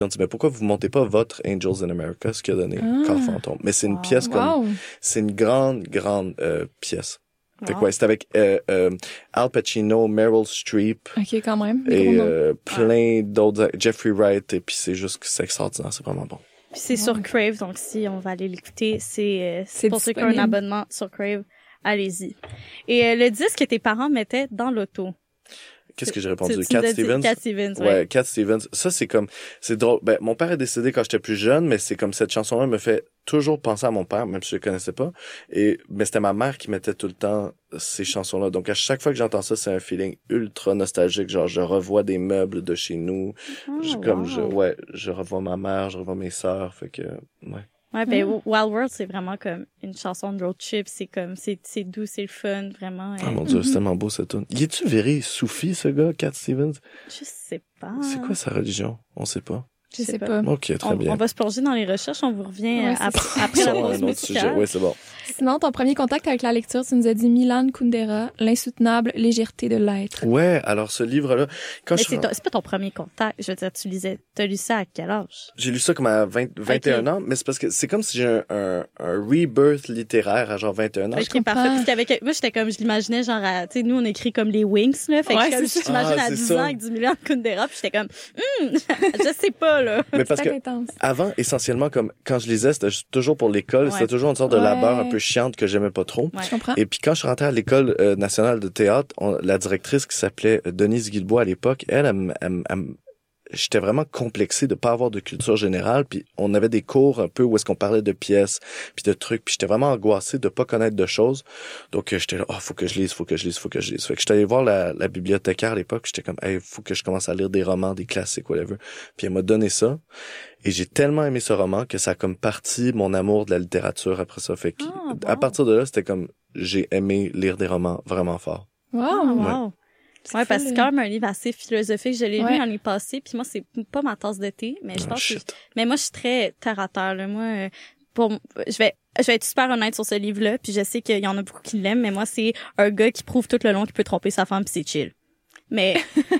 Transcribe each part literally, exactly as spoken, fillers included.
On dit, mais pourquoi vous montez pas votre Angels in America, ce qu'il a donné, Ah. Corps fantôme. Mais c'est une Wow. pièce comme, Wow. c'est une grande, grande euh, pièce. Fait que Wow. ouais, c'est avec euh, euh, Al Pacino, Meryl Streep OK, quand même. Des et gros noms. euh, plein d'autres, Jeffrey Wright, et puis c'est juste que c'est extraordinaire, c'est vraiment bon. Puis c'est sur Crave, donc si on va aller l'écouter, c'est, euh, c'est C'est pour ceux qui ont un disponible. abonnement sur Crave, allez-y. Et euh, le disque que tes parents mettaient dans l'auto. Qu'est-ce que j'ai répondu? Tu- tu Cat nous as dit Stevens? Cat Stevens, ouais. Ouais, Cat Stevens. Ça, c'est comme, c'est drôle. Ben, mon père est décédé quand j'étais plus jeune, mais c'est comme cette chanson-là me fait toujours penser à mon père, même si je le connaissais pas. Et, mais c'était ma mère qui mettait tout le temps ces chansons-là. Donc, à chaque fois que j'entends ça, c'est un feeling ultra nostalgique. Genre, je revois des meubles de chez nous. Oh, je, comme wow. je, ouais, je revois ma mère, je revois mes sœurs. Fait que, ouais. Ouais, ben, Mm. Wild World, c'est vraiment comme une chanson de road trip. C'est comme, c'est, c'est doux, c'est le fun, vraiment. Ah, euh, mon Dieu, Mhm. c'est tellement beau, cette tune. Y est-tu viré soufi, ce gars, Cat Stevens? Je sais pas. C'est quoi sa religion? On sait pas. Je sais pas. Ok, très On, bien. on va se plonger dans les recherches, on vous revient Ouais, euh, c'est après, ça. après la Ça, pause un autre musicale. sujet. Ouais, c'est bon. Sinon, ton premier contact avec la lecture, tu nous as dit Milan Kundera, L'insoutenable légèreté de l'être. Ouais, alors ce livre-là, quand Mais je c'est, ton- c'est pas ton premier contact. Je veux dire, tu lisais, t'as lu ça à quel âge? J'ai lu ça comme à vingt, vingt et un ans, mais c'est parce que c'est comme si j'ai un, un, un rebirth littéraire à genre vingt et un ans. Ok, comprends. parfait. Parce qu'avec, moi, j'étais comme, je l'imaginais genre, à- tu sais, nous, on écrit comme les Wings, là. Fait que Ouais, je, comme, c'est je t'imagine ça. à Ah, c'est dix ça. ans avec du million de Kundera, puis j'étais comme, hum, je sais pas, là. Mais parce C'est que intense. avant, essentiellement, comme quand je lisais, c'était juste toujours pour l'école, Ouais. c'était toujours une sorte de Ouais. labeur un peu chiante que j'aimais pas trop. Ouais. Je comprends. Et puis quand je suis rentré à l'école euh, nationale de théâtre, on- la directrice qui s'appelait Denise Guilbeault à l'époque, elle, elle, me- elle, me- elle me- j'étais vraiment complexé de pas avoir de culture générale, puis on avait des cours un peu où est-ce qu'on parlait de pièces, puis de trucs, puis j'étais vraiment angoissé de pas connaître de choses. Donc euh, j'étais là, oh, faut que je lise, faut que je lise, faut que je lise. Fait que j'étais allé voir la, la bibliothécaire à l'époque, j'étais comme, hey, faut que je commence à lire des romans, des classiques, whatever. Puis elle m'a donné ça, et j'ai tellement aimé ce roman que ça a comme parti mon amour de la littérature après ça. Fait que Ah, wow. à partir de là, c'était comme, j'ai aimé lire des romans vraiment fort. Wow. Ah, wow. Ouais, parce que c'est cool. quand même un livre assez philosophique. Je l'ai Ouais. lu l'année passée, puis moi, c'est pas ma tasse de thé, mais je Oh, pense que... shit. Mais moi, je suis très terre à terre, là. Moi, euh, pour, je vais, je vais être super honnête sur ce livre-là, puis je sais qu'il y en a beaucoup qui l'aiment, mais moi, c'est un gars qui prouve tout le long qu'il peut tromper sa femme, puis c'est chill. Mais,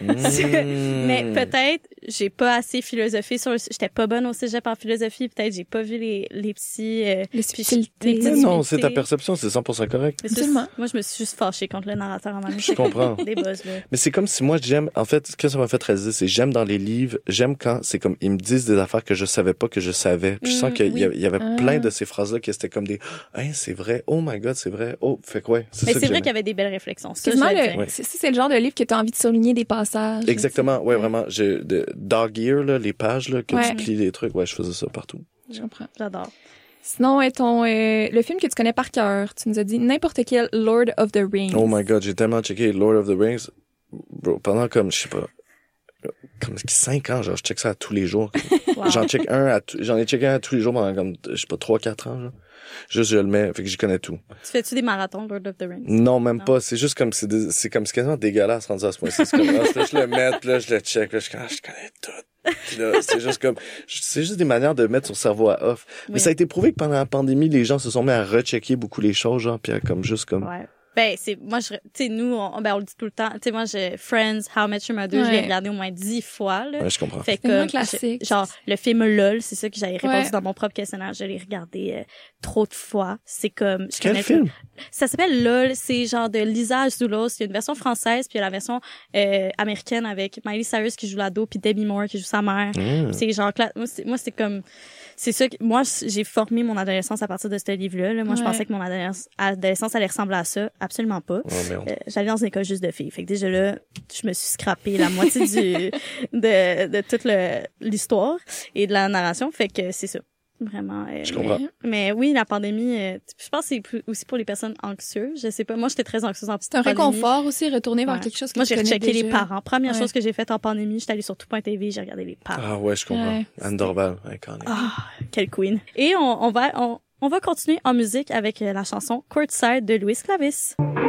Mmh. mais peut-être, j'ai pas assez philosophé sur le, j'étais pas bonne au cégep en philosophie, peut-être j'ai pas vu les, les petits, euh, Les puis subtilités. les Mais petites non, c'est ta subtilités. perception, c'est cent pour cent correct. Mais c'est- Absolument. Moi, je me suis juste fâchée contre le narrateur en même Je comprends. Des buzz, là. Mais c'est comme si moi j'aime, en fait, ce que ça m'a fait réaliser, c'est j'aime dans les livres, j'aime quand c'est comme ils me disent des affaires que je savais pas que je savais. Puis je sens Mm, qu'il y, a- oui. il y avait Ah. plein de ces phrases-là qui étaient comme des, hein, c'est vrai, oh my god, c'est vrai, oh, fait quoi, ouais, c'est Mais ça c'est que vrai j'aimais. qu'il y avait des belles réflexions. Ça, Quasiment je le le, dis. Ouais. c'est, c'est le genre de livre que tu as envie de souligner des passages. Exactement, ouais, vraiment, j'ai de dog ear là, les pages là, que Ouais. tu plies les trucs, ouais, je faisais ça partout. Je comprends. J'adore. Sinon, euh, ton, euh, le film que tu connais par cœur, tu nous as dit n'importe quel Lord of the Rings. Oh my god, j'ai tellement checké Lord of the Rings, bro, pendant comme, je sais pas, comme cinq ans, genre, je check ça à tous les jours. Wow. J'en check un à tout- j'en ai checké un à tous les jours pendant comme, je sais pas, trois quatre ans, genre. Juste, je le mets, fait que j'y connais tout. Tu fais-tu des marathons, Lord of the Rings? Non, même Non. pas. C'est juste comme, c'est, des- c'est comme, c'est quasiment dégueulasse rendu à ce point-ci. C'est comme, ah, là, je le mets, puis là, je le check, puis là, je, ah, je connais tout. Puis là, c'est juste comme, c'est juste des manières de mettre son cerveau à off. Mais Oui. ça a été prouvé que pendant la pandémie, les gens se sont mis à rechecker beaucoup les choses, genre, puis à comme, juste comme, Ouais. Ben, c'est, moi, je, tu sais, nous, on, ben, on le dit tout le temps. Tu sais, moi, j'ai Friends, How I Met Your Mother, je l'ai Ouais. regardé au moins dix fois, là. ouais, je comprends. Fait que, C'est vraiment comme, classique. je- genre, le film LOL, c'est ça que j'avais répondu Ouais. dans mon propre questionnaire. Je l'ai regardé euh, trop de fois. C'est comme, je Quel connais film? tout. Ça s'appelle LOL. C'est genre de Lisa Zoulos. Il y a une version française, puis il y a la version euh, américaine avec Miley Cyrus qui joue l'ado, puis Debbie Moore qui joue sa mère. Mmh. C'est genre, cla- moi, c'est, moi, c'est comme, c'est ça que, moi, j'ai formé mon adolescence à partir de ce livre-là, là. Moi, je Ouais. pensais que mon adolescence, adolescence allait ressembler à ça. Absolument pas. Oh, merde. Euh, j'allais dans une école juste de filles. Fait que déjà là, je me suis scrappé la moitié du, de, de toute le, l'histoire et de la narration. Fait que c'est ça. Vraiment. euh, Je comprends. Mais oui, la pandémie, euh, je pense que c'est plus- aussi pour les personnes anxieuses. Je sais pas. Moi, j'étais très anxieuse en C'est un pandémie. réconfort aussi, retourner vers Ouais. quelque chose que Moi, tu j'ai connais rechecké les déjà. parents. Première Ouais. chose que j'ai faite en pandémie, j'étais allée sur tout point T V, j'ai regardé les parents. Ah ouais, je comprends. Ouais. Anne Dorval, iconique. Ah, quelle queen. Et on, on va, on, on va continuer en musique avec euh, la chanson Courtside de Louis Clavis.